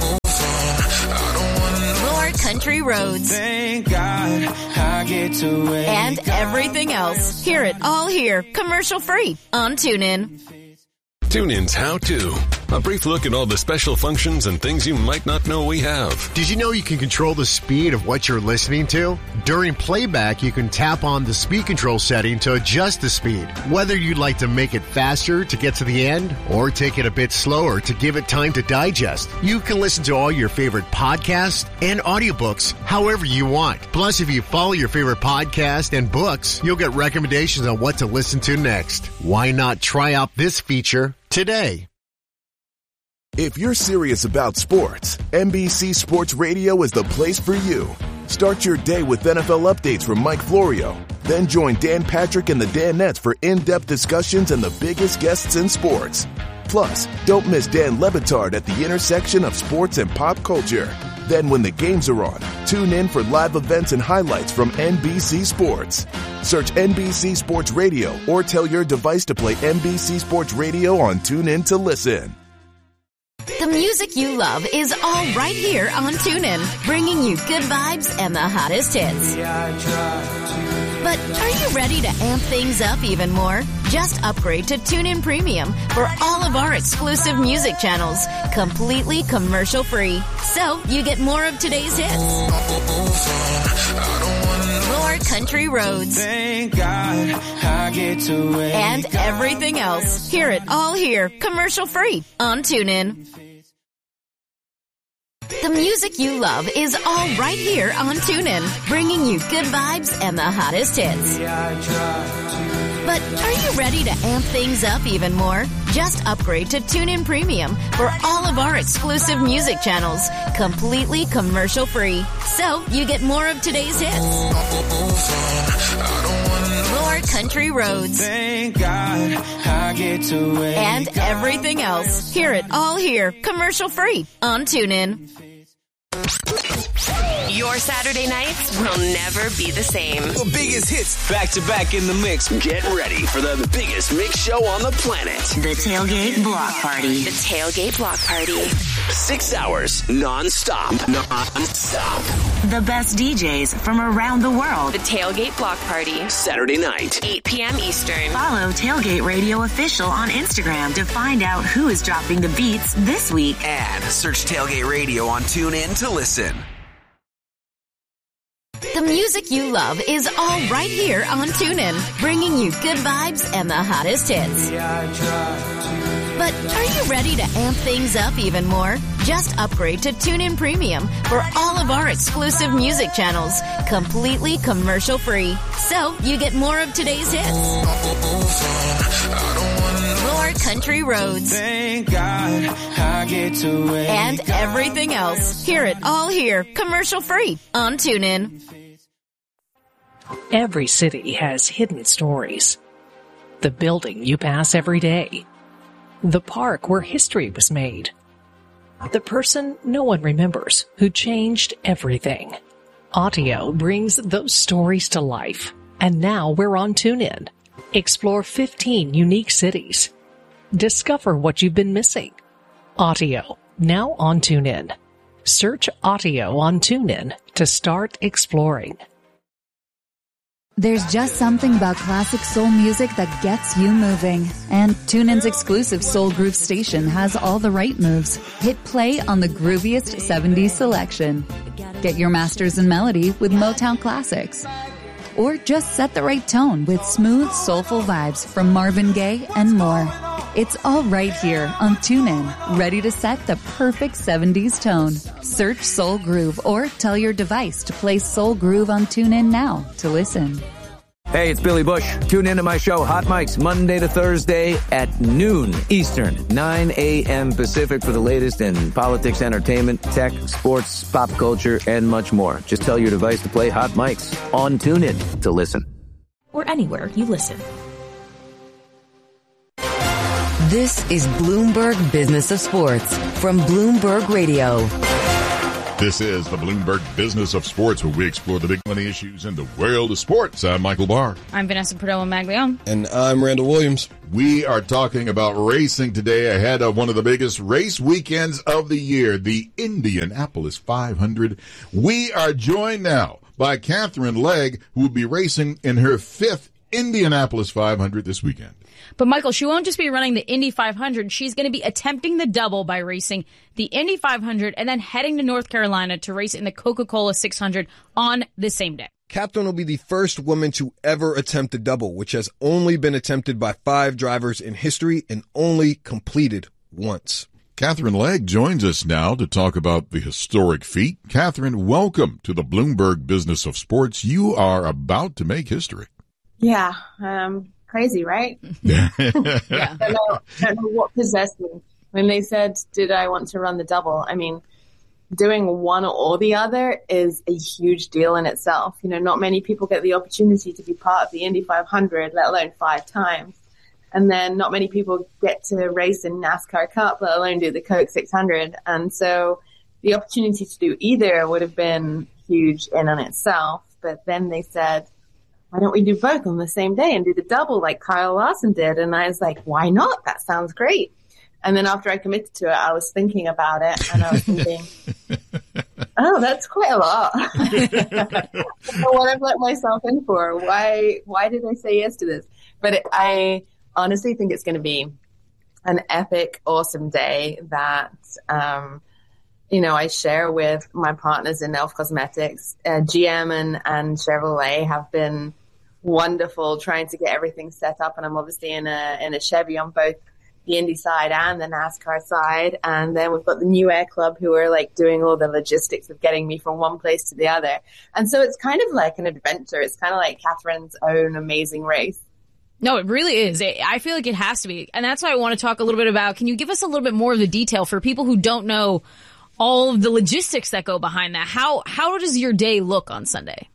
more country roads, Thank God I get to wake and everything else. Hear it all here, commercial free on TuneIn. TuneIn's How To. A brief look at all the special functions and things you might not know we have. Did you know you can control the speed of what you're listening to? During playback, you can tap on the speed control setting to adjust the speed. Whether you'd like to make it faster to get to the end or take it a bit slower to give it time to digest, you can listen to all your favorite podcasts and audiobooks however you want. Plus, if you follow your favorite podcast and books, you'll get recommendations on what to listen to next. Why not try out this feature today? If you're serious about sports, N B C Sports Radio is the place for you. Start your day with N F L updates from Mike Florio. Then join Dan Patrick and the Danettes for in-depth discussions and the biggest guests in sports. Plus, don't miss Dan Le Batard at the intersection of sports and pop culture. Then when the games are on, tune in for live events and highlights from N B C Sports. Search N B C Sports Radio or tell your device to play N B C Sports Radio on TuneIn to listen. The music you love is all right here on TuneIn, bringing you good vibes and the hottest hits. But are you ready to amp things up even more? Just upgrade to TuneIn Premium for all of our exclusive music channels, completely commercial free. So you get more of today's hits, more country roads, Thank God I get to wake and everything else. Hear it all here, commercial free on TuneIn. The music you love is all right here on TuneIn, bringing you good vibes and the hottest hits. But are you ready to amp things up even more? Just upgrade to TuneIn Premium for all of our exclusive music channels, completely commercial free. So you get more of today's hits, more country roads, Thank God I get to wake and everything else. Hear it all here, commercial free on TuneIn. Your Saturday nights will never be the same. The biggest hits back to back in the mix. Get ready for the biggest mix show on the planet. The Tailgate Block Party. The Tailgate Block Party. Six hours non-stop. Non-stop. The best D Js from around the world. The Tailgate Block Party. Saturday night. eight p.m. Eastern. Follow Tailgate Radio Official on Instagram to find out who is dropping the beats this week. And search Tailgate Radio on TuneIn to listen. The music you love is all right here on TuneIn, bringing you good vibes and the hottest hits. But are you ready to amp things up even more? Just upgrade to TuneIn Premium for all of our exclusive music channels, completely commercial free. So you get more of today's hits, more country roads, Thank God I get to wake and everything else. Hear it all here, commercial free on TuneIn. Every city has hidden stories. The building you pass every day. The park where history was made. The person no one remembers who changed everything. Audio brings those stories to life. And now we're on TuneIn. Explore fifteen unique cities. Discover what you've been missing. Audio, now on TuneIn. Search Audio on TuneIn to start exploring. There's just something about classic soul music that gets you moving. And TuneIn's exclusive Soul Groove station has all the right moves. Hit play on the grooviest seventies selection. Get your masters in melody with Motown classics. Or just set the right tone with smooth, soulful vibes from Marvin Gaye and more. It's all right here on TuneIn, ready to set the perfect seventies tone. Search Soul Groove or tell your device to play Soul Groove on TuneIn now to listen. Hey, it's Billy Bush. Tune into my show, Hot Mics, Monday to Thursday at noon Eastern, nine a.m. Pacific for the latest in politics, entertainment, tech, sports, pop culture, and much more. Just tell your device to play Hot Mics on TuneIn to listen. Or anywhere you listen. This is Bloomberg Business of Sports from Bloomberg Radio. This is the Bloomberg Business of Sports, where we explore the big money issues in the world of sports. I'm Michael Barr. I'm Vanessa Perdomo-Maglione. And I'm Randall Williams. We are talking about racing today ahead of one of the biggest race weekends of the year, the Indianapolis five hundred. We are joined now by Katherine Legge, who will be racing in her fifth Indianapolis five hundred this weekend. But, Michael, she won't just be running the Indy five hundred. She's going to be attempting the double by racing the Indy five hundred and then heading to North Carolina to race in the Coca-Cola six hundred on the same day. Katherine will be the first woman to ever attempt the double, which has only been attempted by five drivers in history and only completed once. Katherine Legge joins us now to talk about the historic feat. Katherine, welcome to the Bloomberg Business of Sports. You are about to make history. Yeah, um... crazy, right? Yeah. I don't know, I don't know what possessed me when they said, did I want to run the double? I mean, doing one or the other is a huge deal in itself. You know, not many people get the opportunity to be part of the Indy five hundred, let alone five times. And then not many people get to race in NASCAR Cup, let alone do the Coke six hundred. And so the opportunity to do either would have been huge in and itself. But then they said, why don't we do both on the same day and do the double like Kyle Larson did? And I was like, why not? That sounds great. And then after I committed to it, I was thinking about it and I was thinking, oh, that's quite a lot. What I've let myself in for. Why, why did I say yes to this? But it, I honestly think it's going to be an epic, awesome day that, um, you know, I share with my partners in Elf Cosmetics. Uh, G M and, and Chevrolet have been wonderful trying to get everything set up. And I'm obviously in a, in a Chevy on both the Indy side and the NASCAR side. And then we've got the New Air Club who are like doing all the logistics of getting me from one place to the other. And so it's kind of like an adventure. It's kind of like Katherine's own amazing race. No, it really is. I feel like it has to be. And that's why I want to talk a little bit about, can you give us a little bit more of the detail for people who don't know all of the logistics that go behind that? How how does your day look on Sunday?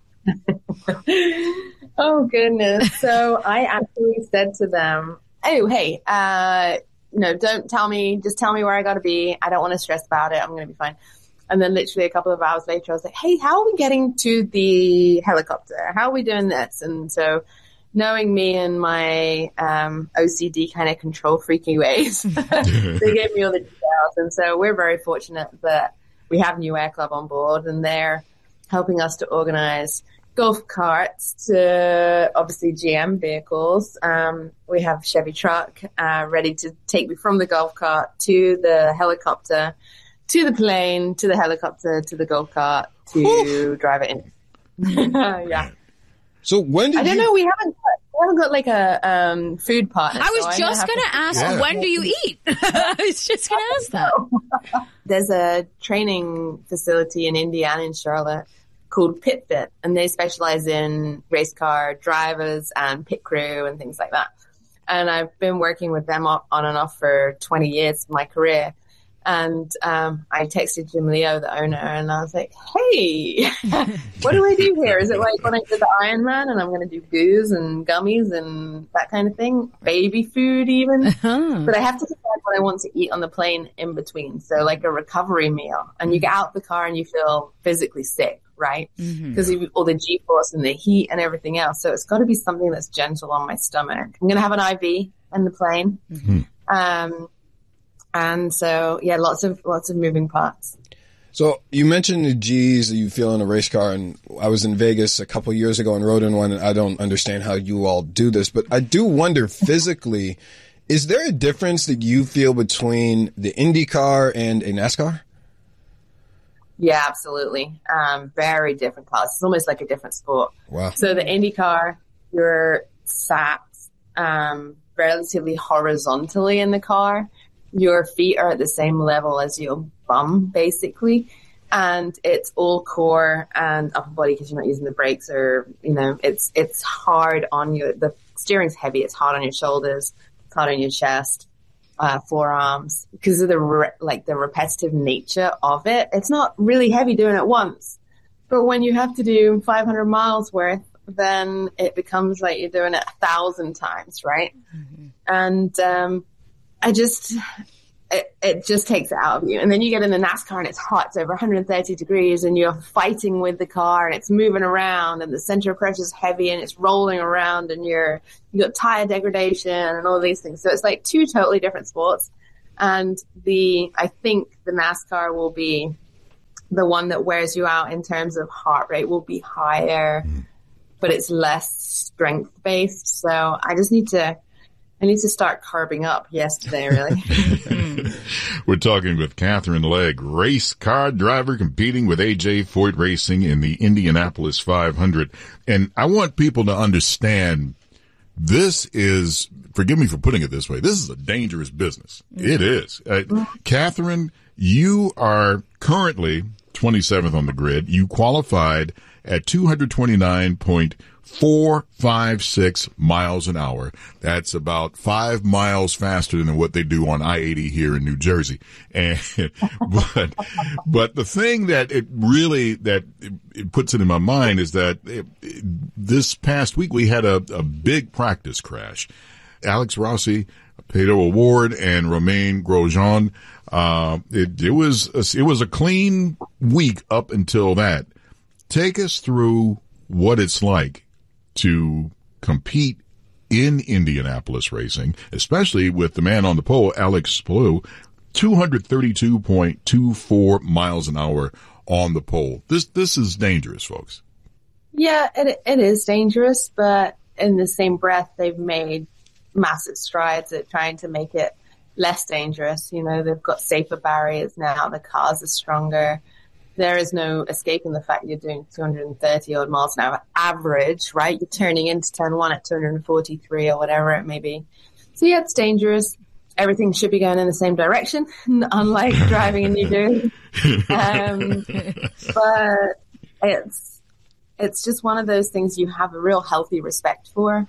Oh, goodness. So I actually said to them, oh, hey, uh, you know, don't tell me, just tell me where I got to be. I don't want to stress about it. I'm going to be fine. And then literally a couple of hours later, I was like, hey, how are we getting to the helicopter? How are we doing this? And so knowing me and my um, O C D kind of control freaky ways, they gave me all the details. And so we're very fortunate that we have New Air Club on board and they're helping us to organize golf carts to obviously G M vehicles. Um, we have Chevy truck uh, ready to take me from the golf cart to the helicopter, to the plane, to the helicopter, to the golf cart, to Ooh. drive it in. Yeah. So when did I don't you... know. We haven't got, we haven't got like a um, food partner. I was so just going to ask, yeah. when do you eat? I was just going to ask that. There's a training facility in Indiana, in Charlotte, called PitFit, and they specialize in race car drivers and pit crew and things like that. And I've been working with them on and off for twenty years of my career. And um, I texted Jim Leo, the owner, and I was like, hey, what do I do here? Is it like when I did the Ironman and I'm going to do booze and gummies and that kind of thing? Baby food even? Uh-huh. But I have to decide what I want to eat on the plane in between. So like a recovery meal. And you get out the car and you feel physically sick, right? Because mm-hmm. of all the G-force and the heat and everything else. So it's got to be something that's gentle on my stomach. I'm going to have an I V in the plane. Mm-hmm. Um And so, yeah, lots of lots of moving parts. So you mentioned the G's that you feel in a race car, and I was in Vegas a couple years ago and rode in one, and I don't understand how you all do this, but I do wonder physically, is there a difference that you feel between the Indy car and a NASCAR? Yeah, absolutely. Um, very different class. It's almost like a different sport. Wow. So the Indy car, you're sat um, relatively horizontally in the car. Your feet are at the same level as your bum, basically. and it's all core and upper body because you're not using the brakes, or, you know, it's, it's hard on your, the steering's heavy. It's hard on your shoulders. It's hard on your chest, uh, forearms, because of the, re- like the repetitive nature of it. It's not really heavy doing it once, but when you have to do five hundred miles worth, then it becomes like you're doing it a thousand times, right? Mm-hmm. And um, I just, it, it just takes it out of you. And then you get in the NASCAR and it's hot, it's over one hundred thirty degrees, and you're fighting with the car and it's moving around and the center of pressure is heavy and it's rolling around and you're, you got tire degradation and all these things. So it's like two totally different sports. And the, I think the NASCAR will be the one that wears you out in terms of heart rate will be higher, but it's less strength based. So I just need to, I need to start carving up yesterday, really. We're talking with Katherine Legge, race car driver competing with A J Foyt Racing in the Indianapolis five hundred. And I want people to understand this is, forgive me for putting it this way, this is a dangerous business. It is. Uh, Katherine, you are currently twenty-seventh on the grid. You qualified at two twenty-nine point four five six miles an hour. That's about five miles faster than what they do on I eighty here in New Jersey. And, but, but the thing that it really, that it, it puts it in my mind is that it, it, this past week we had a, a big practice crash. Alex Rossi, Pedro Award, and Romain Grosjean. Uh, it, it was, a, it was a clean week up until that. Take us through what it's like to compete in Indianapolis racing, especially with the man on the pole, Alex Palou, two thirty-two point two four miles an hour on the pole. This, this is dangerous, folks. Yeah, it, it is dangerous, but in the same breath, they've made massive strides at trying to make it less dangerous. You know, they've got safer barriers now. The cars are stronger. There is no escaping the fact you're doing two hundred thirty odd miles an hour average, right? You're turning into turn one at two hundred forty-three or whatever it may be. So yeah, it's dangerous. Everything should be going in the same direction, unlike driving in New Jersey. Um, but it's, it's just one of those things you have a real healthy respect for.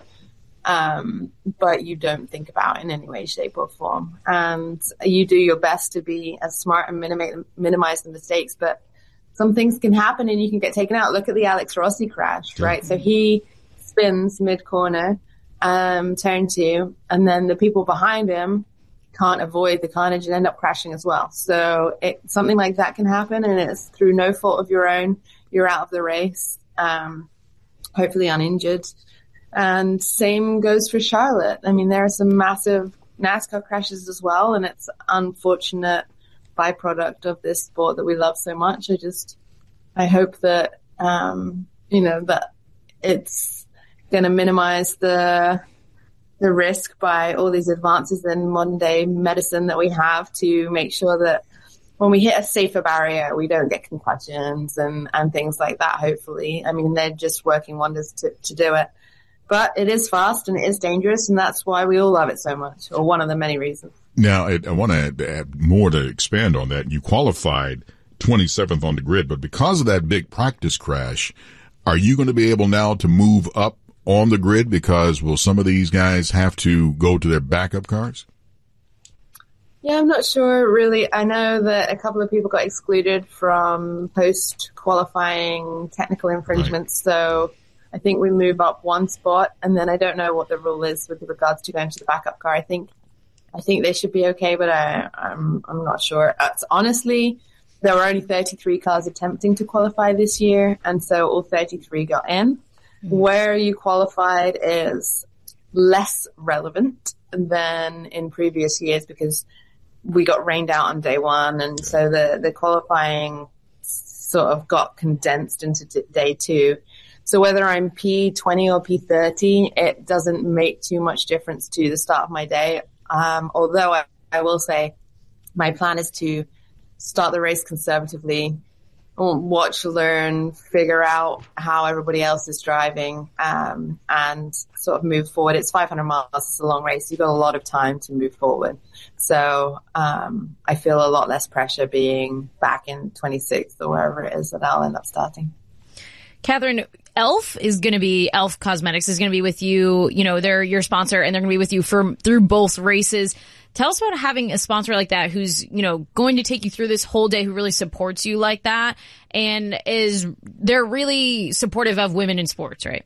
Um, but you don't think about in any way, shape or form. And you do your best to be as smart and minimize, minimize the mistakes, but some things can happen and you can get taken out. Look at the Alex Rossi crash, right? So he spins mid corner, um, turn two, and then the people behind him can't avoid the carnage and end up crashing as well. So it, something like that can happen, and it's through no fault of your own. You're out of the race, um, hopefully uninjured. And same goes for Charlotte. I mean, there are some massive NASCAR crashes as well, and it's unfortunate byproduct of this sport that we love so much. I just, I hope that, um, you know, that it's going to minimize the, the risk by all these advances in modern day medicine that we have to make sure that when we hit a safer barrier, we don't get concussions and, and things like that, hopefully. I mean, they're just working wonders to, to do it. But it is fast and it is dangerous, and that's why we all love it so much, or one of the many reasons. Now, I, I want to add more to expand on that. You qualified twenty-seventh on the grid, but because of that big practice crash, are you going to be able now to move up on the grid? Because will some of these guys have to go to their backup cars? Yeah, I'm not sure, really. I know that a couple of people got excluded from post-qualifying technical infringements, right. So I think we move up one spot, and then I don't know what the rule is with regards to going to the backup car. I think, I think they should be okay, but I, I'm, I'm not sure. Uh, honestly, there were only thirty-three cars attempting to qualify this year, and so all thirty-three got in. Mm-hmm. Where you qualified is less relevant than in previous years because we got rained out on day one, and so the, the qualifying sort of got condensed into t- day two. So whether I'm P twenty or P thirty, it doesn't make too much difference to the start of my day. Um, although I, I will say my plan is to start the race conservatively, watch, learn, figure out how everybody else is driving, um, and sort of move forward. It's five hundred miles. It's a long race. You've got a lot of time to move forward. So um, I feel a lot less pressure being back in twenty-sixth or wherever it is that I'll end up starting. Catherine, E L F is going to be, E L F Cosmetics is going to be with you. You know, they're your sponsor, and they're going to be with you for through both races. Tell us about having a sponsor like that who's, you know, going to take you through this whole day, who really supports you like that, and is, they're really supportive of women in sports, right?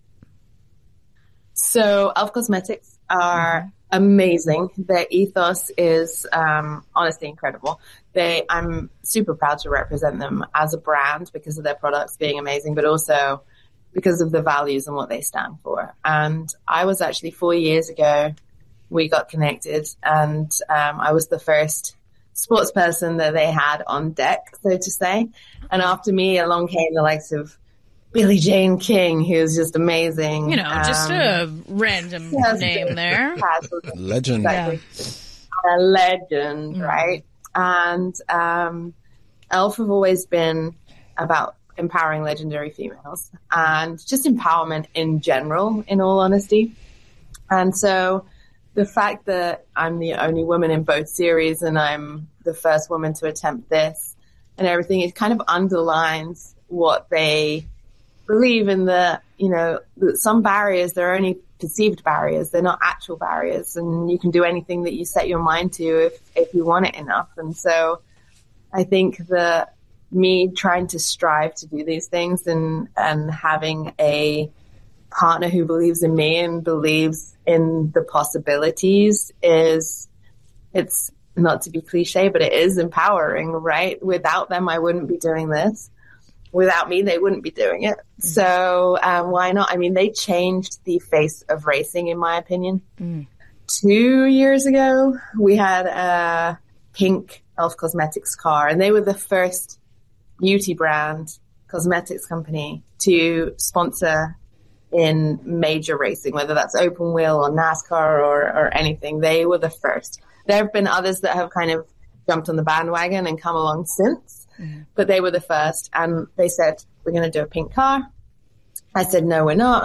So E L F Cosmetics are amazing. Their ethos is um, honestly incredible. They, I'm super proud to represent them as a brand because of their products being amazing, but also because of the values and what they stand for. And I was actually four years ago, we got connected, and um, I was the first sports person that they had on deck, so to say. And after me, along came the likes of Billie Jean King, who's just amazing. You know, um, just a random yes, name there. Legend. Exactly. Yeah. A legend, mm. right? And um, E L F have always been about empowering legendary females and just empowerment in general, in all honesty. And so the fact that I'm the only woman in both series and I'm the first woman to attempt this and everything, it kind of underlines what they believe in, the, you know, that some barriers, they're only perceived barriers. They're not actual barriers, and you can do anything that you set your mind to if, if you want it enough. And so I think that me trying to strive to do these things and, and having a partner who believes in me and believes in the possibilities is, it's not to be cliche, but it is empowering, right? Without them, I wouldn't be doing this. Without me, they wouldn't be doing it. So um, why not? I mean, they changed the face of racing, in my opinion. Mm. Two years ago, we had a pink E L F Cosmetics car, and they were the first beauty brand cosmetics company to sponsor in major racing, whether that's open wheel or NASCAR or, or anything. They were the first. There have been others that have kind of jumped on the bandwagon and come along since, mm-hmm. but they were the first. And they said, we're going to do a pink car. I said, no, we're not.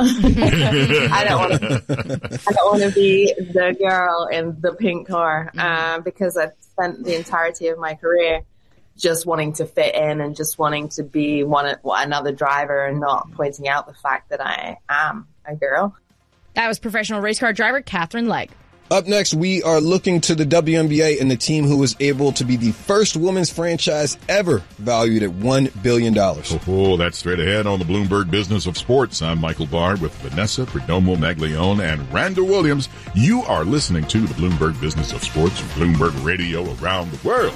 I don't want to, I don't want to be the girl in the pink car, mm-hmm. uh, because I've spent the entirety of my career just wanting to fit in and just wanting to be one another driver and not pointing out the fact that I am a girl. That was professional race car driver Catherine Legg. Up next, we are looking to the W N B A and the team who was able to be the first women's franchise ever valued at one billion dollars. Oh, that's straight ahead on the Bloomberg Business of Sports. I'm Michael Barr with Vanessa Perdomo Maglione and Randall Williams. You are listening to the Bloomberg Business of Sports from Bloomberg Radio around the world.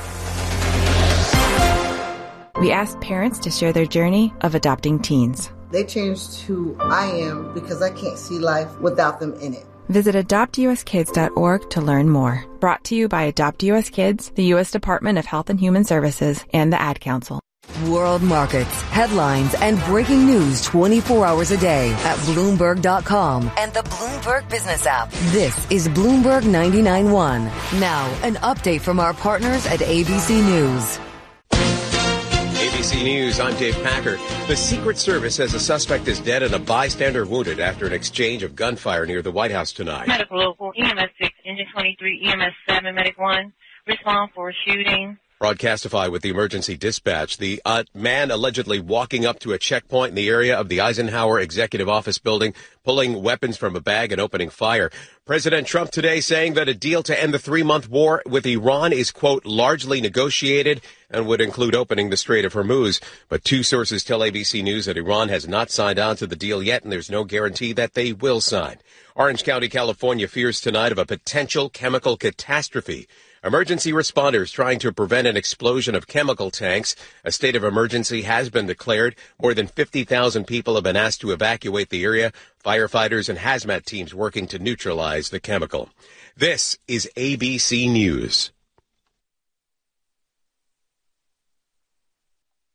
We asked parents to share their journey of adopting teens. They changed who I am because I can't see life without them in it. Visit adopt u s kids dot org to learn more. Brought to you by Adopt U S Kids, the U S Department of Health and Human Services, and the Ad Council. World markets, headlines, and breaking news twenty-four hours a day at Bloomberg dot com and the Bloomberg Business app. This is Bloomberg ninety-nine point one. Now, an update from our partners at A B C News. A B C News, I'm Dave Packer. The Secret Service says a suspect is dead and a bystander wounded after an exchange of gunfire near the White House tonight. Medical local, E M S six, Engine twenty-three, E M S seven, Medic one, respond for a shooting. Broadcastify with the emergency dispatch. The uh, man allegedly walking up to a checkpoint in the area of the Eisenhower Executive Office building, pulling weapons from a bag and opening fire. President Trump today saying that a deal to end the three-month war with Iran is, quote, largely negotiated and would include opening the Strait of Hormuz. But two sources tell A B C News that Iran has not signed on to the deal yet, and there's no guarantee that they will sign. Orange County, California fears tonight of a potential chemical catastrophe. Emergency responders trying to prevent an explosion of chemical tanks. A state of emergency has been declared. More than fifty thousand people have been asked to evacuate the area. Firefighters and hazmat teams working to neutralize the chemical. This is A B C News.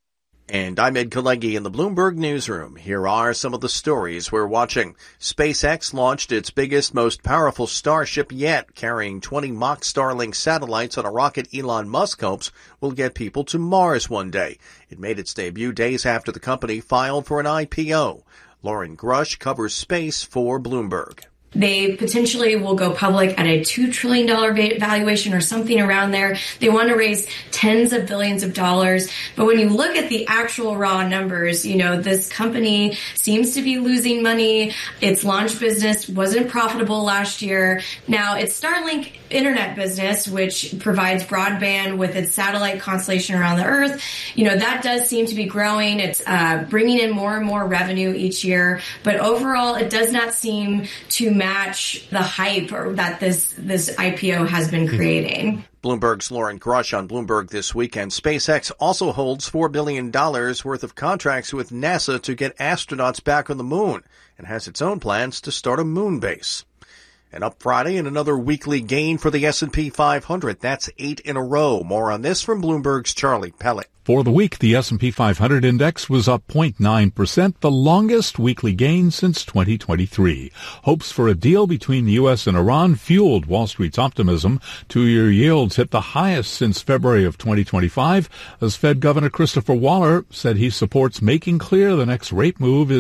And I'm Ed Kalegi in the Bloomberg Newsroom. Here are some of the stories we're watching. SpaceX launched its biggest, most powerful Starship yet, carrying twenty mock Starlink satellites on a rocket Elon Musk hopes will get people to Mars one day. It made its debut days after the company filed for an I P O. Lauren Grush covers space for Bloomberg. They potentially will go public at a two trillion dollars valuation or something around there. They want to raise tens of billions of dollars. But when you look at the actual raw numbers, you know, this company seems to be losing money. Its launch business wasn't profitable last year. Now, its Starlink internet business, which provides broadband with its satellite constellation around the Earth, you know, that does seem to be growing. It's uh, bringing in more and more revenue each year. But overall, it does not seem to match the hype or that this this I P O has been creating. Bloomberg's Lauren Grush on Bloomberg This Weekend. SpaceX also holds four billion dollars worth of contracts with NASA to get astronauts back on the moon and has its own plans to start a moon base. And up Friday in another weekly gain for the S and P five hundred. That's eight in a row. More on this from Bloomberg's Charlie Pellet. For the week, the S and P five hundred index was up zero point nine percent, the longest weekly gain since twenty twenty-three. Hopes for a deal between the U S and Iran fueled Wall Street's optimism. Two-year yields hit the highest since February of twenty twenty-five, as Fed Governor Christopher Waller said he supports making clear the next rate move is